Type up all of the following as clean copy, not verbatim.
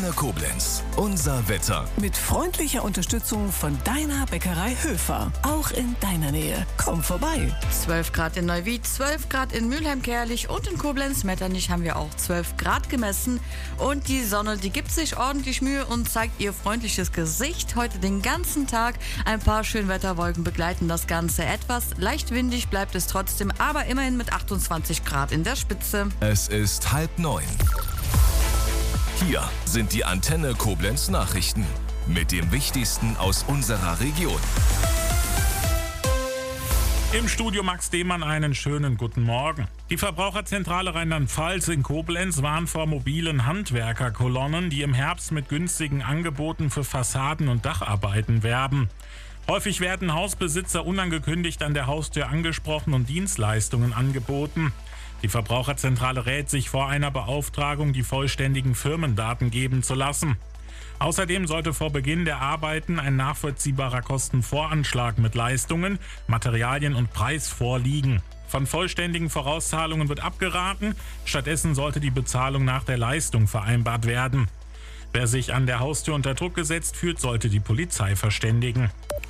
Antenne Koblenz. Unser Wetter. Mit freundlicher Unterstützung von deiner Bäckerei Höfer. Auch in deiner Nähe. Komm vorbei. 12 Grad in Neuwied, 12 Grad in Mülheim-Kerlich und in Koblenz-Metternich haben wir auch 12 Grad gemessen. Und die Sonne, die gibt sich ordentlich Mühe und zeigt ihr freundliches Gesicht. Heute den ganzen Tag. Ein paar Schönwetterwolken begleiten das Ganze etwas. Leicht windig bleibt es trotzdem, aber immerhin mit 28 Grad in der Spitze. Es ist 8:30. Hier sind die Antenne Koblenz Nachrichten mit dem Wichtigsten aus unserer Region. Im Studio Max Demann einen schönen guten Morgen. Die Verbraucherzentrale Rheinland-Pfalz in Koblenz warnt vor mobilen Handwerkerkolonnen, die im Herbst mit günstigen Angeboten für Fassaden- und Dacharbeiten werben. Häufig werden Hausbesitzer unangekündigt an der Haustür angesprochen und Dienstleistungen angeboten. Die Verbraucherzentrale rät sich vor einer Beauftragung, die vollständigen Firmendaten geben zu lassen. Außerdem sollte vor Beginn der Arbeiten ein nachvollziehbarer Kostenvoranschlag mit Leistungen, Materialien und Preis vorliegen. Von vollständigen Vorauszahlungen wird abgeraten, stattdessen sollte die Bezahlung nach der Leistung vereinbart werden. Wer sich an der Haustür unter Druck gesetzt fühlt, sollte die Polizei verständigen.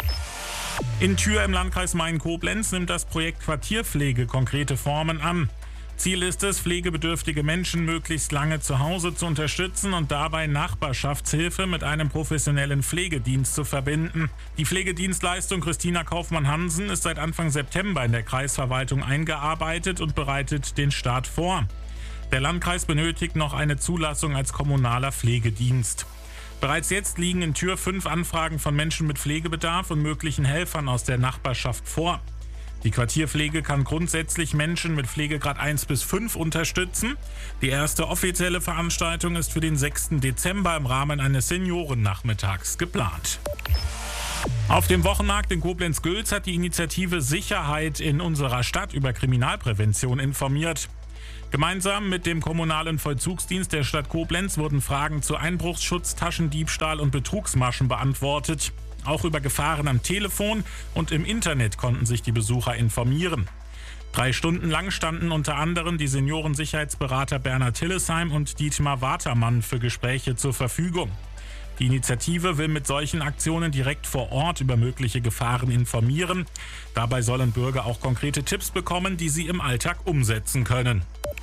In Thür im Landkreis Main-Koblenz nimmt das Projekt Quartierpflege konkrete Formen an. Ziel ist es, pflegebedürftige Menschen möglichst lange zu Hause zu unterstützen und dabei Nachbarschaftshilfe mit einem professionellen Pflegedienst zu verbinden. Die Pflegedienstleistung Christina Kaufmann-Hansen ist seit Anfang September in der Kreisverwaltung eingearbeitet und bereitet den Start vor. Der Landkreis benötigt noch eine Zulassung als kommunaler Pflegedienst. Bereits jetzt liegen in Thür 5 Anfragen von Menschen mit Pflegebedarf und möglichen Helfern aus der Nachbarschaft vor. Die Quartierpflege kann grundsätzlich Menschen mit Pflegegrad 1 bis 5 unterstützen. Die erste offizielle Veranstaltung ist für den 6. Dezember im Rahmen eines Seniorennachmittags geplant. Auf dem Wochenmarkt in Koblenz-Gülz hat die Initiative Sicherheit in unserer Stadt über Kriminalprävention informiert. Gemeinsam mit dem kommunalen Vollzugsdienst der Stadt Koblenz wurden Fragen zu Einbruchsschutz, Taschendiebstahl und Betrugsmaschen beantwortet. Auch über Gefahren am Telefon und im Internet konnten sich die Besucher informieren. 3 Stunden lang standen unter anderem die Seniorensicherheitsberater Bernhard Hillesheim und Dietmar Watermann für Gespräche zur Verfügung. Die Initiative will mit solchen Aktionen direkt vor Ort über mögliche Gefahren informieren. Dabei sollen Bürger auch konkrete Tipps bekommen, die sie im Alltag umsetzen können.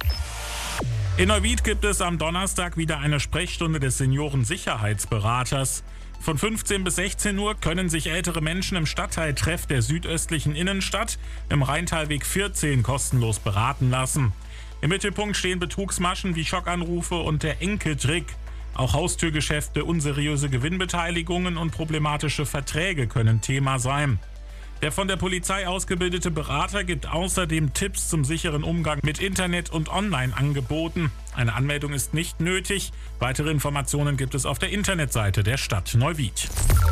In Neuwied gibt es am Donnerstag wieder eine Sprechstunde des Seniorensicherheitsberaters. Von 15 bis 16 Uhr können sich ältere Menschen im Stadtteiltreff der südöstlichen Innenstadt im Rheintalweg 14 kostenlos beraten lassen. Im Mittelpunkt stehen Betrugsmaschen wie Schockanrufe und der Enkeltrick. Auch Haustürgeschäfte, unseriöse Gewinnbeteiligungen und problematische Verträge können Thema sein. Der von der Polizei ausgebildete Berater gibt außerdem Tipps zum sicheren Umgang mit Internet- und Online-Angeboten. Eine Anmeldung ist nicht nötig. Weitere Informationen gibt es auf der Internetseite der Stadt Neuwied.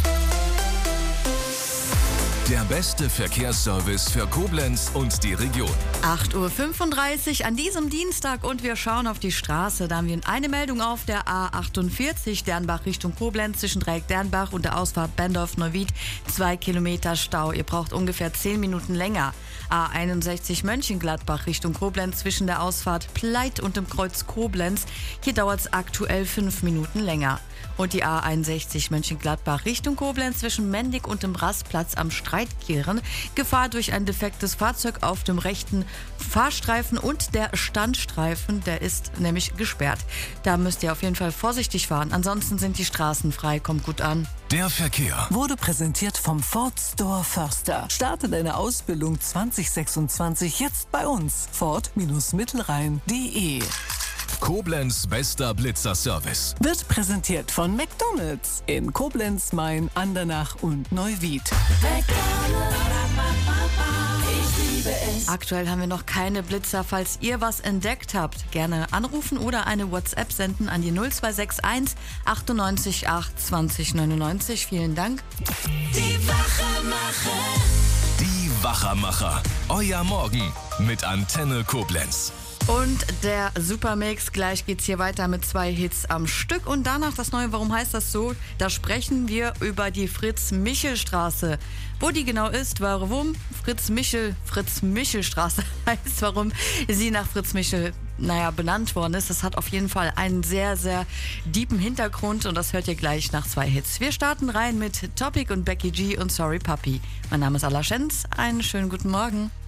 Der beste Verkehrsservice für Koblenz und die Region. 8:35 Uhr an diesem Dienstag und wir schauen auf die Straße. Da haben wir eine Meldung auf der A48 Dernbach Richtung Koblenz zwischen Dreieck Dernbach und der Ausfahrt Bendorf-Neuwied. 2 Kilometer Stau. Ihr braucht ungefähr 10 Minuten länger. A61 Mönchengladbach Richtung Koblenz zwischen der Ausfahrt Pleit und dem Kreuz Koblenz. Hier dauert es aktuell 5 Minuten länger. Und die A61 Mönchengladbach Richtung Koblenz zwischen Mendig und dem Rastplatz am Streitkehren. Gefahr durch ein defektes Fahrzeug auf dem rechten Fahrstreifen und der Standstreifen, der ist nämlich gesperrt. Da müsst ihr auf jeden Fall vorsichtig fahren. Ansonsten sind die Straßen frei. Kommt gut an. Der Verkehr Wurde präsentiert vom Ford Store Förster. Starte deine Ausbildung 2026 jetzt bei uns. Ford-Mittelrhein.de. Koblenz bester Blitzerservice. Wird präsentiert von McDonald's in Koblenz, Main, Andernach und Neuwied. Aktuell haben wir noch keine Blitzer. Falls ihr was entdeckt habt, gerne anrufen oder eine WhatsApp senden an die 0261 98 8 20 99. Vielen Dank. Die Wachermacher. Euer Morgen mit Antenne Koblenz. Und der Supermix, gleich geht's hier weiter mit 2 Hits am Stück und danach das neue Warum heißt das so? Da sprechen wir über die Fritz-Michel-Straße. Wo die genau ist, warum Fritz-Michel-Straße heißt, warum sie nach Fritz Michel benannt worden ist. Das hat auf jeden Fall einen sehr, sehr deepen Hintergrund und das hört ihr gleich nach 2 Hits. Wir starten rein mit Topic und Becky G und Sorry Puppy. Mein Name ist Alla Schenz. Einen schönen guten Morgen.